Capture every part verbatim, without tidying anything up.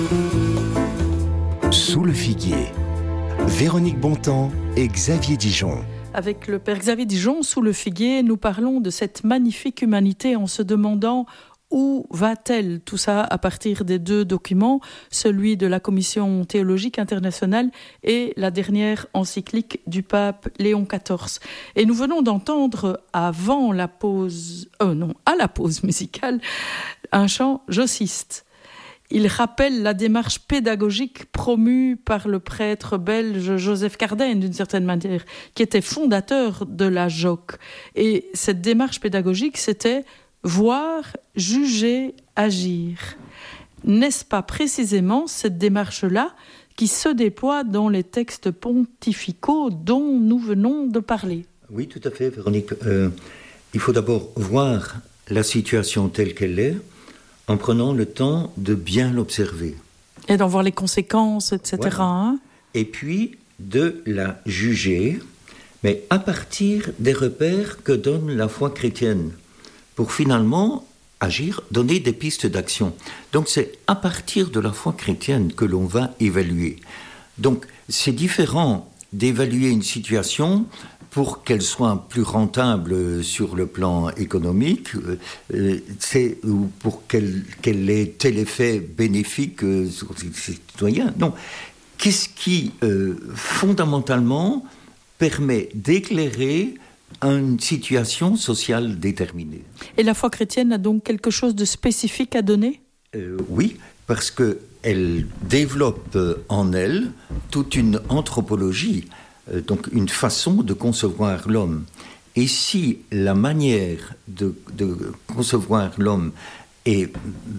Sous le figuier, Véronique Bontemps et Xavier Dijon. Avec le père Xavier Dijon, sous le figuier, nous parlons de cette magnifique humanité en se demandant où va-t-elle ? Tout ça à partir des deux documents, celui de la Commission théologique internationale et la dernière encyclique du pape Léon quatorze. Et nous venons d'entendre avant la pause, euh non, à la pause musicale, un chant jossiste. Il rappelle la démarche pédagogique promue par le prêtre belge Joseph Cardijn, d'une certaine manière, qui était fondateur de la J O C. Et cette démarche pédagogique, c'était voir, juger, agir. N'est-ce pas précisément cette démarche-là qui se déploie dans les textes pontificaux dont nous venons de parler ? Oui, tout à fait, Véronique. Euh, il faut d'abord voir la situation telle qu'elle est, en prenant le temps de bien l'observer. Et d'en voir les conséquences, et cetera. Voilà. Hein ? Et puis de la juger, mais à partir des repères que donne la foi chrétienne, pour finalement agir, donner des pistes d'action. Donc c'est à partir de la foi chrétienne que l'on va évaluer. Donc c'est différent d'évaluer une situation pour qu'elle soit plus rentable sur le plan économique, euh, c'est, ou pour qu'elle, qu'elle ait tel effet bénéfique euh, sur les citoyens. Non. Qu'est-ce qui, euh, fondamentalement, permet d'éclairer une situation sociale déterminée ? Et la foi chrétienne a donc quelque chose de spécifique à donner ? euh, Oui, parce qu'elle développe en elle toute une anthropologie, donc une façon de concevoir l'homme. Et si la manière de, de concevoir l'homme est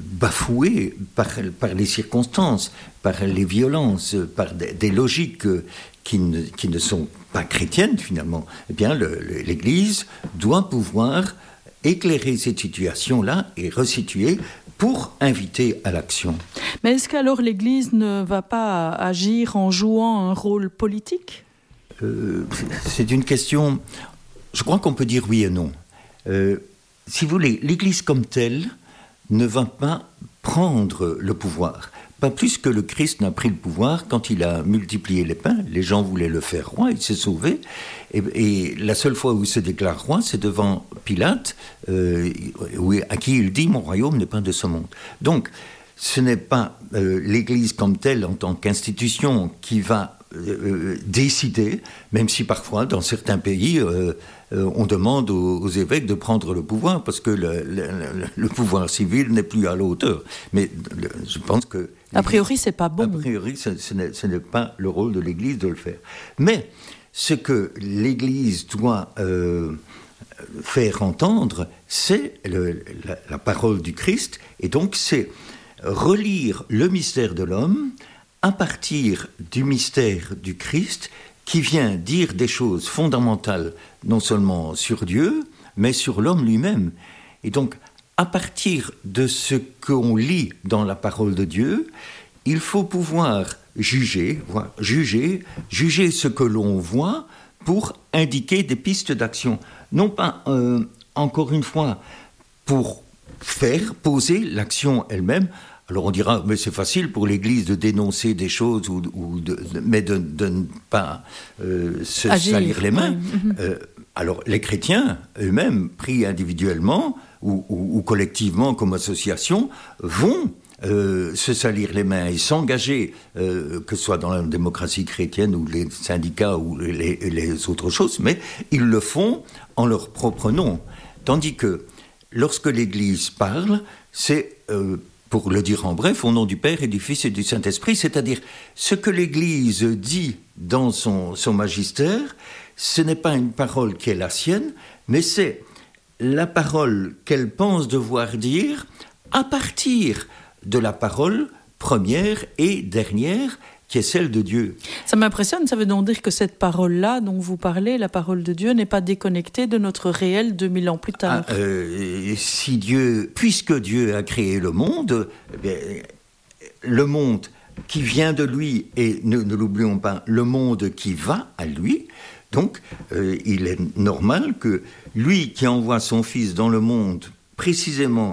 bafouée par, par les circonstances, par les violences, par des, des logiques qui ne, qui ne sont pas chrétiennes finalement, eh bien le, le, l'Église doit pouvoir éclairer cette situation-là et resituer pour inviter à l'action. Mais est-ce qu'alors l'Église ne va pas agir en jouant un rôle politique ? Euh, c'est une question, je crois qu'on peut dire oui et non. Euh, si vous voulez, l'Église comme telle ne va pas prendre le pouvoir. Pas plus que le Christ n'a pris le pouvoir quand il a multiplié les pains. Les gens voulaient le faire roi, il s'est sauvé. Et, et la seule fois où il se déclare roi, c'est devant Pilate, euh, où, à qui il dit « Mon royaume n'est pas de ce monde ». Donc, ce n'est pas euh, l'Église comme telle, en tant qu'institution, qui va Euh, décider, même si parfois dans certains pays euh, euh, on demande aux, aux évêques de prendre le pouvoir parce que le, le, le pouvoir civil n'est plus à la hauteur. Mais le, je pense que a priori c'est pas bon. A priori ce, ce, n'est, ce n'est pas le rôle de l'Église de le faire. Mais ce que l'Église doit euh, faire entendre, c'est le, la, la parole du Christ, et donc c'est relire le mystère de l'homme à partir du mystère du Christ, qui vient dire des choses fondamentales, non seulement sur Dieu, mais sur l'homme lui-même. Et donc, à partir de ce qu'on lit dans la parole de Dieu, il faut pouvoir juger, voir, juger, juger ce que l'on voit pour indiquer des pistes d'action. Non pas, euh, encore une fois, pour faire, poser l'action elle-même. Alors on dira, mais c'est facile pour l'Église de dénoncer des choses, ou, ou de, mais de, de ne pas euh, se Agir, salir les mains. Oui. Euh, alors les chrétiens eux-mêmes, pris individuellement ou, ou, ou collectivement comme association, vont euh, se salir les mains et s'engager, euh, que ce soit dans la démocratie chrétienne ou les syndicats ou les, les autres choses, mais ils le font en leur propre nom. Tandis que lorsque l'Église parle, c'est... Euh, pour le dire en bref, au nom du Père et du Fils et du Saint-Esprit, c'est-à-dire ce que l'Église dit dans son, son magistère, ce n'est pas une parole qui est la sienne, mais c'est la parole qu'elle pense devoir dire à partir de la parole première et dernière qui est celle de Dieu. Ça m'impressionne, ça veut donc dire que cette parole-là dont vous parlez, la parole de Dieu, n'est pas déconnectée de notre réel deux mille ans plus tard. Ah, euh, si Dieu, puisque Dieu a créé le monde, eh bien, le monde qui vient de lui, et ne, ne l'oublions pas, le monde qui va à lui, donc euh, il est normal que lui qui envoie son Fils dans le monde précisément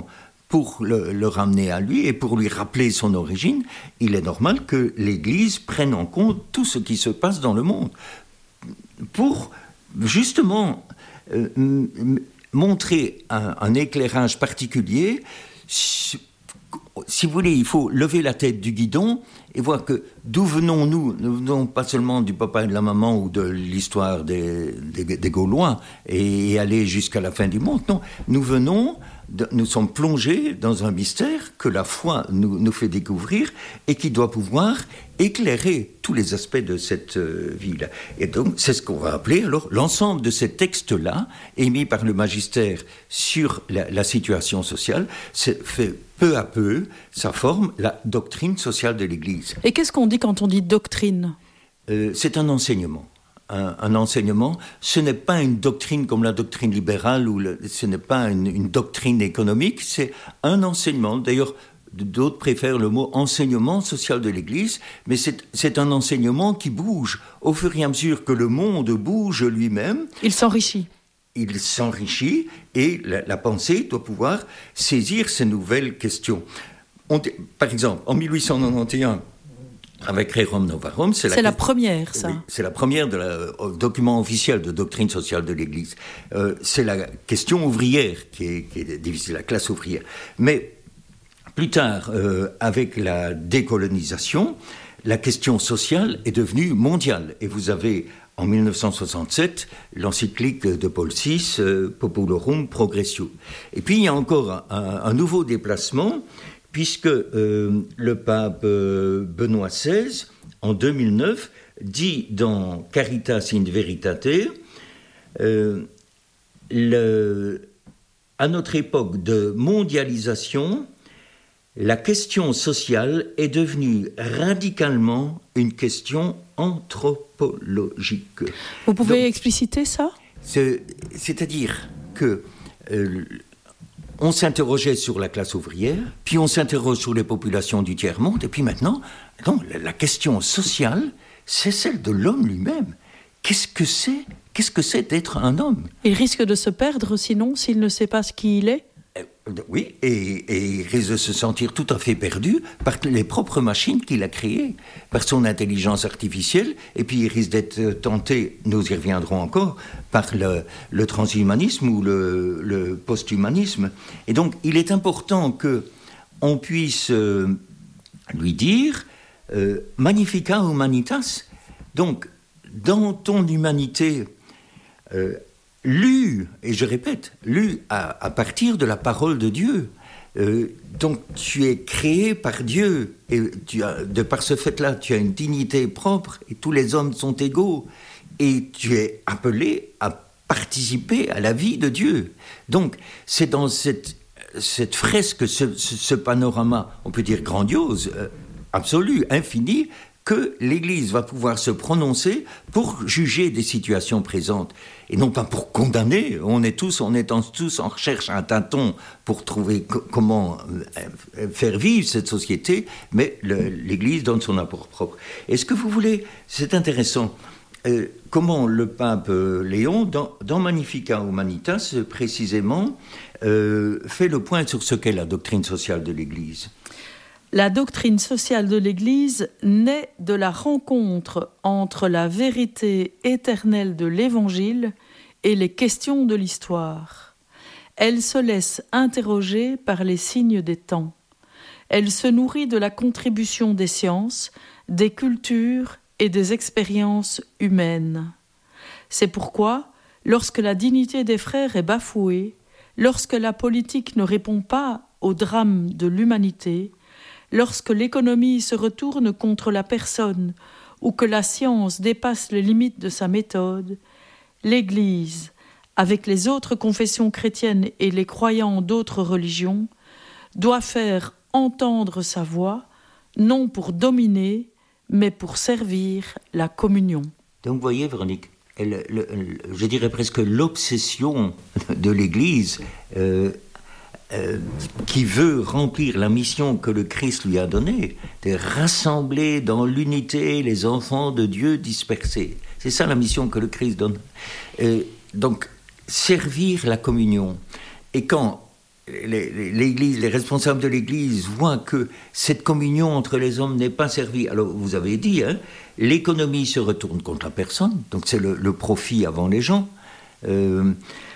pour le, le ramener à lui et pour lui rappeler son origine, il est normal que l'Église prenne en compte tout ce qui se passe dans le monde pour justement euh, m- montrer un, un éclairage particulier. Si, si vous voulez, il faut lever la tête du guidon et voir que d'où venons-nous. Nous venons pas seulement du papa et de la maman ou de l'histoire des, des, des Gaulois et, et aller jusqu'à la fin du monde. Non, nous venons, de, nous sommes plongés dans un mystère que la foi nous, nous fait découvrir et qui doit pouvoir éclairer tous les aspects de cette euh, vie-là. Et donc, c'est ce qu'on va appeler, alors, l'ensemble de ces textes-là, émis par le magistère sur la, la situation sociale, c'est fait peu à peu, ça forme la doctrine sociale de l'Église. Et qu'est-ce qu'on dit quand on dit doctrine ? euh, C'est un enseignement. Un, un enseignement, ce n'est pas une doctrine comme la doctrine libérale, ou le, ce n'est pas une, une doctrine économique, c'est un enseignement. D'ailleurs, d'autres préfèrent le mot enseignement social de l'Église, mais c'est, c'est un enseignement qui bouge au fur et à mesure que le monde bouge lui-même. Il s'enrichit. Il s'enrichit et la, la pensée doit pouvoir saisir ces nouvelles questions. On, par exemple, en mille huit cent quatre-vingt-onze, avec Rerum Novarum, c'est, c'est la, la première, ça. Oui, c'est la première de la, euh, document officiel de doctrine sociale de l'Église. Euh, c'est la question ouvrière qui est, qui est difficile, la classe ouvrière. Mais plus tard, euh, avec la décolonisation, la question sociale est devenue mondiale. Et vous avez, en mille neuf cent soixante-sept, l'encyclique de Paul six, euh, Populorum Progressio. Et puis, il y a encore un, un nouveau déplacement, puisque euh, le pape euh, Benoît seize, en deux mille neuf, dit dans Caritas in Veritate, euh, le, à notre époque de mondialisation, la question sociale est devenue radicalement une question anthropologique. Vous pouvez Donc, expliciter ça ? c'est, C'est-à-dire que euh, on s'interrogeait sur la classe ouvrière, puis on s'interroge sur les populations du tiers-monde, et puis maintenant, non, la, la question sociale, c'est celle de l'homme lui-même. Qu'est-ce que c'est ? Qu'est-ce que c'est d'être un homme ? Il risque de se perdre, sinon, s'il ne sait pas ce qui il est ? Oui, et, et il risque de se sentir tout à fait perdu par les propres machines qu'il a créées, par son intelligence artificielle, et puis il risque d'être tenté, nous y reviendrons encore, par le, le transhumanisme ou le, le post-humanisme. Et donc, il est important qu'on puisse euh, lui dire euh, « Magnifica humanitas ». Donc, dans ton humanité, euh, lu, et je répète, lu à, à partir de la parole de Dieu. Euh, donc tu es créé par Dieu, et tu as, de par ce fait-là, tu as une dignité propre, et tous les hommes sont égaux, et tu es appelé à participer à la vie de Dieu. Donc c'est dans cette, cette fresque, ce, ce, ce panorama, on peut dire grandiose, euh, absolu, infini, que l'Église va pouvoir se prononcer pour juger des situations présentes, et non pas pour condamner. On est tous, on est tous en recherche un tâton pour trouver co- comment faire vivre cette société, mais le, l'Église donne son apport propre. Est-ce que vous voulez, c'est intéressant, euh, comment le pape Léon, dans, dans Magnifica Humanitas, précisément, euh, fait le point sur ce qu'est la doctrine sociale de l'Église. La doctrine sociale de l'Église naît de la rencontre entre la vérité éternelle de l'Évangile et les questions de l'histoire. Elle se laisse interroger par les signes des temps. Elle se nourrit de la contribution des sciences, des cultures et des expériences humaines. C'est pourquoi, lorsque la dignité des frères est bafouée, lorsque la politique ne répond pas au drame de l'humanité, lorsque l'économie se retourne contre la personne ou que la science dépasse les limites de sa méthode, l'Église, avec les autres confessions chrétiennes et les croyants d'autres religions, doit faire entendre sa voix, non pour dominer, mais pour servir la communion. Donc vous voyez, Véronique, le, le, le, je dirais presque l'obsession de l'Église euh, Euh, qui veut remplir la mission que le Christ lui a donnée, de rassembler dans l'unité les enfants de Dieu dispersés. C'est ça la mission que le Christ donne. Euh, donc, servir la communion. Et quand les, l'Église, les responsables de l'Église voient que cette communion entre les hommes n'est pas servie. Alors, vous avez dit, hein, l'économie se retourne contre la personne, donc c'est le, le profit avant les gens. Euh,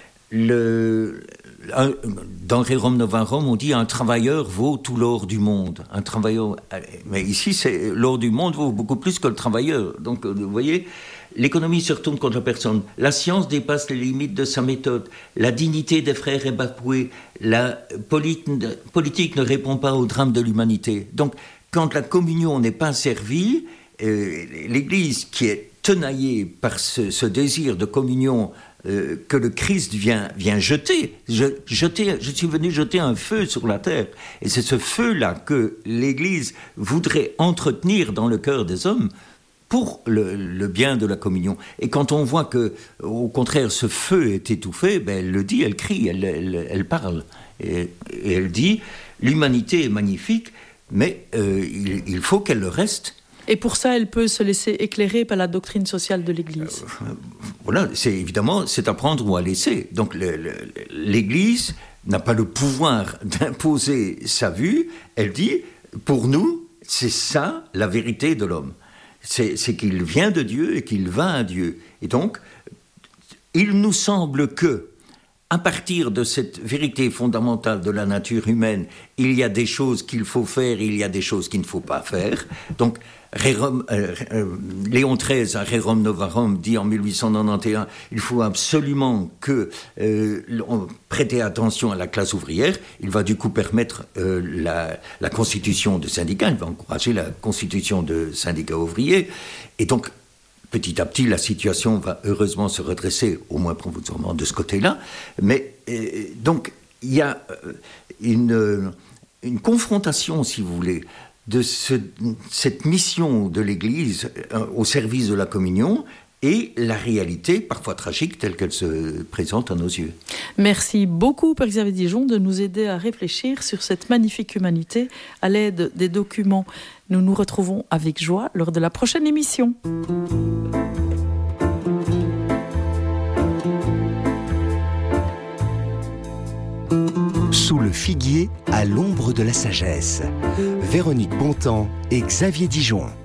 le, un, dans Rerum Novarum, on dit un travailleur vaut tout l'or du monde. Un travailleur, mais ici, c'est, l'or du monde vaut beaucoup plus que le travailleur. Donc, vous voyez, l'économie se retourne contre la personne. La science dépasse les limites de sa méthode. La dignité des frères est bafouée. La polit- politique ne répond pas au drame de l'humanité. Donc, quand la communion n'est pas servie, euh, l'Église qui est tenaillée par ce, ce désir de communion euh, que le Christ vient, vient jeter. Je, jeter. Je suis venu jeter un feu sur la terre. Et c'est ce feu-là que l'Église voudrait entretenir dans le cœur des hommes pour le, le bien de la communion. Et quand on voit que, au contraire, ce feu est étouffé, ben elle le dit, elle crie, elle, elle, elle parle. Et, et elle dit, l'humanité est magnifique, mais euh, il, il faut qu'elle le reste. Et pour ça, elle peut se laisser éclairer par la doctrine sociale de l'Église. Euh, voilà, c'est évidemment, c'est à prendre ou à laisser. Donc le, le, l'Église n'a pas le pouvoir d'imposer sa vue. Elle dit, pour nous, c'est ça la vérité de l'homme. C'est, c'est qu'il vient de Dieu et qu'il va à Dieu. Et donc, il nous semble que, à partir de cette vérité fondamentale de la nature humaine, il y a des choses qu'il faut faire, il y a des choses qu'il ne faut pas faire. Donc, Rerum, euh, euh, Léon treize, à Rerum Novarum, dit en dix-huit cent quatre-vingt-onze, il faut absolument que euh, on prêter attention à la classe ouvrière. Il va du coup permettre euh, la, la constitution de syndicats, il va encourager la constitution de syndicats ouvriers. Et donc, petit à petit, la situation va heureusement se redresser, au moins provisoirement de ce côté-là. Mais euh, donc, il y a euh, une, une confrontation, si vous voulez, de ce, cette mission de l'Église euh, au service de la communion et la réalité, parfois tragique, telle qu'elle se présente à nos yeux. Merci beaucoup, Père Xavier Dijon, de nous aider à réfléchir sur cette magnifique humanité à l'aide des documents. Nous nous retrouvons avec joie lors de la prochaine émission. Sous le figuier, à l'ombre de la sagesse. Véronique Bontemps et Xavier Dijon.